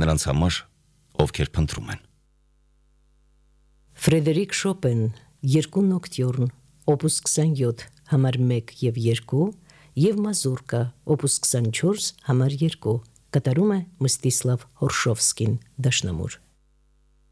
նրանց համար, ովքեր փնտրում են։ Ֆրեդերիկ Շոպեն, 2 նոկտյուրն, օպուս 27, համար 1 և 2, և Մազուրկա, օպուս 24, համար 2, կատարում է Մստիսլավ Հորշովսկին, դաշնամուր։